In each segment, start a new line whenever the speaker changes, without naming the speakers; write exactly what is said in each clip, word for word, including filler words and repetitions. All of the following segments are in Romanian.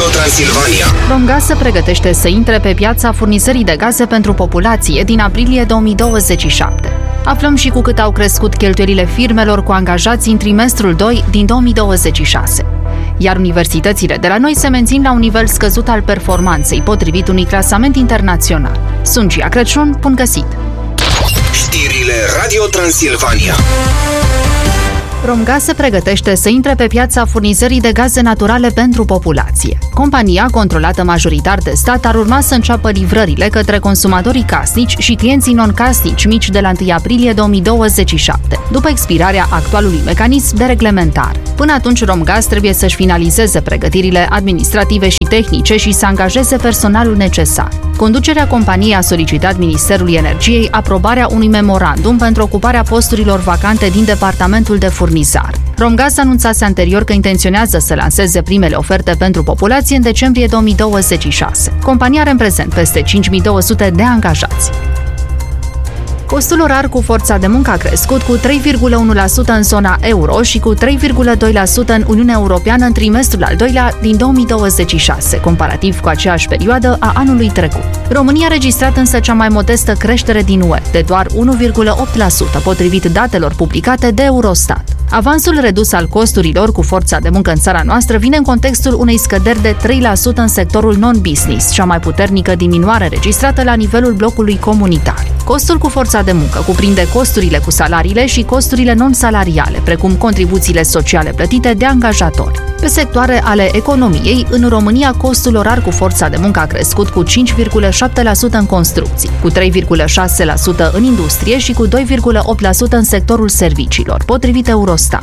Transilvania.
Romgaz se pregătește să intre pe piața furnizării de gaze pentru populație din aprilie două mii douăzeci și șapte. Aflăm și cu cât au crescut cheltuielile firmelor cu angajați în trimestrul doi din două mii douăzeci și șase. Iar universitățile de la noi se mențin la un nivel scăzut al performanței, potrivit unui clasament internațional. Sunt Gia Crăciun, bun găsit!
Știrile Radio Transilvania.
Romgaz se pregătește să intre pe piața furnizării de gaze naturale pentru populație. Compania, controlată majoritar de stat, ar urma să înceapă livrările către consumatorii casnici și clienții non-casnici mici de la întâi aprilie două mii douăzeci și șapte, după expirarea actualului mecanism de reglementare. Până atunci, Romgaz trebuie să-și finalizeze pregătirile administrative și tehnice și să angajeze personalul necesar. Conducerea companiei a solicitat Ministerului Energiei aprobarea unui memorandum pentru ocuparea posturilor vacante din departamentul de furnizare. Romgaz anunțase anterior că intenționează să lanseze primele oferte pentru populație în decembrie două mii douăzeci și șase. Compania are în prezent peste cinci mii două sute de angajați. Costul orar cu forța de muncă a crescut cu trei virgulă unu la sută în zona euro și cu trei virgulă doi la sută în Uniunea Europeană în trimestrul al doilea din două mii douăzeci și șase, comparativ cu aceeași perioadă a anului trecut. România a registrat însă cea mai modestă creștere din U E, de doar unu virgulă opt la sută, potrivit datelor publicate de Eurostat. Avansul redus al costurilor cu forța de muncă în țara noastră vine în contextul unei scăderi de trei la sută în sectorul non-business, cea mai puternică diminuare registrată la nivelul blocului comunitar. Costul cu forța de muncă cuprinde costurile cu salariile și costurile non-salariale, precum contribuțiile sociale plătite de angajatori. Pe sectoare ale economiei, în România costul orar cu forța de muncă a crescut cu cinci virgulă șapte la sută în construcții, cu trei virgulă șase la sută în industrie și cu doi virgulă opt la sută în sectorul serviciilor, potrivit Eurostat.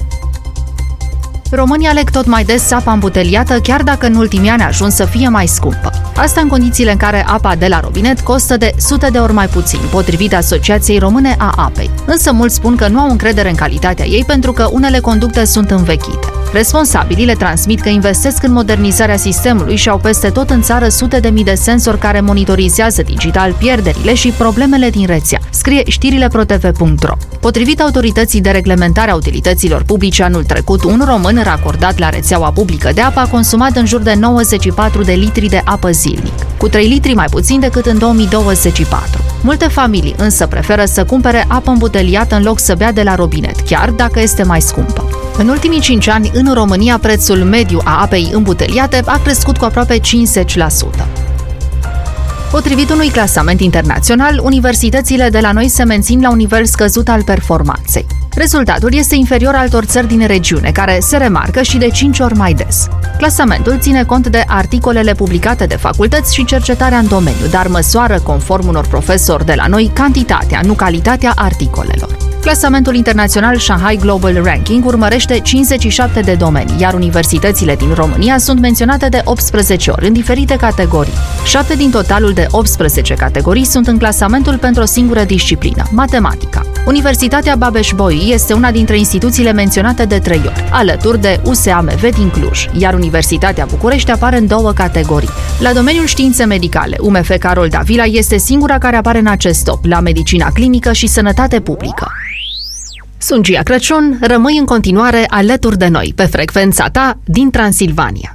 Românii aleg tot mai des apa îmbuteliată, chiar dacă în ultimii ani a ajuns să fie mai scumpă. Asta în condițiile în care apa de la robinet costă de sute de ori mai puțin, potrivit Asociației Române a Apei. Însă mulți spun că nu au încredere în calitatea ei pentru că unele conducte sunt învechite. Responsabilii le transmit că investesc în modernizarea sistemului și au peste tot în țară sute de mii de sensori care monitorizează digital pierderile și problemele din rețea, scrie știrile pro t v punct ro. Potrivit Autorității de Reglementare a Utilităților Publice, anul trecut, un român racordat la rețeaua publică de apă a consumat în jur de nouăzeci și patru de litri de apă zilnic, cu trei litri mai puțin decât în două mii douăzeci și patru. Multe familii însă preferă să cumpere apă îmbuteliată în loc să bea de la robinet, chiar dacă este mai scumpă. În ultimii cinci ani, în România, prețul mediu a apei îmbuteliate a crescut cu aproape cincizeci la sută. Potrivit unui clasament internațional, universitățile de la noi se mențin la un nivel scăzut al performanței. Rezultatul este inferior altor țări din regiune, care se remarcă și de cinci ori mai des. Clasamentul ține cont de articolele publicate de facultăți și cercetarea în domeniu, dar măsoară, conform unor profesori de la noi, cantitatea, nu calitatea articolelor. Clasamentul internațional Shanghai Global Ranking urmărește cincizeci și șapte de domenii, iar universitățile din România sunt menționate de optsprezece ori, în diferite categorii. șapte din totalul de optsprezece categorii sunt în clasamentul pentru o singură disciplină, matematica. Universitatea Babeș-Bolyai este una dintre instituțiile menționate de trei ori, alături de U S A M V din Cluj, iar Universitatea București apare în două categorii. La domeniul științe medicale, U M F Carol Davila este singura care apare în acest top, la medicina clinică și sănătate publică. Sunt Gia Crăciun, rămâi în continuare alături de noi, pe frecvența ta din Transilvania.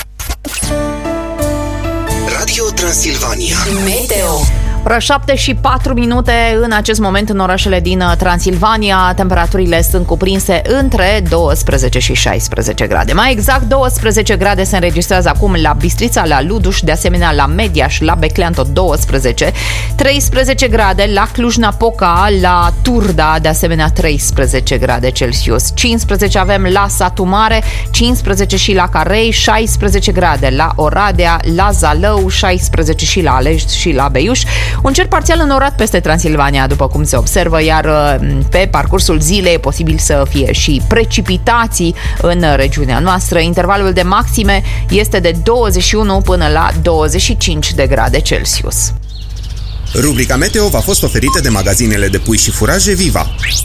Radio Transilvania.
Meteo.
Ora șapte și patru minute în acest moment în orașele din Transilvania. Temperaturile sunt cuprinse între douăsprezece și șaisprezece grade. Mai exact, douăsprezece grade se înregistrează acum la Bistrița, la Luduș, de asemenea la Mediaș, la Beclean tot douăsprezece, treisprezece grade la Cluj-Napoca, la Turda, de asemenea treisprezece grade Celsius, cincisprezece avem la Satu Mare, cincisprezece și la Carei, șaisprezece grade la Oradea, la Zalău, șaisprezece și la Alej și la Beiuș. Un cer parțial înorat peste Transilvania, după cum se observă, iar pe parcursul zilei e posibil să fie și precipitații în regiunea noastră. Intervalul de maxime este de douăzeci și unu până la douăzeci și cinci de grade Celsius.
Rubrica Meteo v-a fost oferită de magazinele de pui și furaje Viva.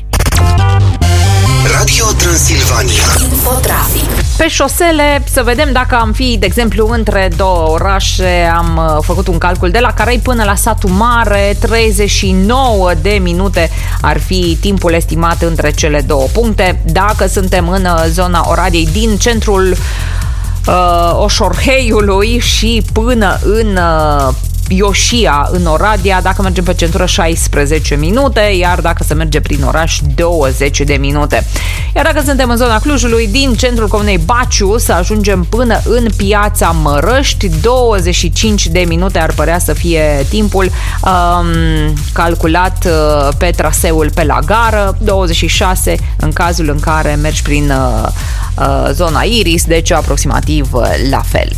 Radio Transilvania.
Infotrafic.
Pe șosele, să vedem dacă am fi, de exemplu, între două orașe. Am făcut un calcul de la Carei până la Satu Mare, treizeci și nouă de minute ar fi timpul estimat între cele două puncte. Dacă suntem în zona Oradei, din centrul uh, Oșorheiului și până în uh, Ioșia, în Oradea, dacă mergem pe centură șaisprezece minute, iar dacă se merge prin oraș douăzeci de minute. Iar dacă suntem în zona Clujului, din centrul comunei Baciu să ajungem până în Piața Mărăști, douăzeci și cinci de minute ar părea să fie timpul um, calculat uh, pe traseul pe la gară, douăzeci și șase în cazul în care mergi prin uh, uh, zona Iris, deci aproximativ uh, la fel.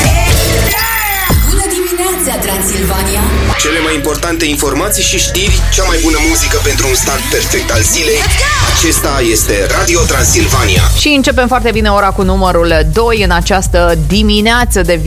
Transilvania.
Cele mai importante informații și știri, cea mai bună muzică pentru un start perfect al zilei. Acesta este Radio Transilvania.
Și începem foarte bine ora cu numărul doi în această dimineață de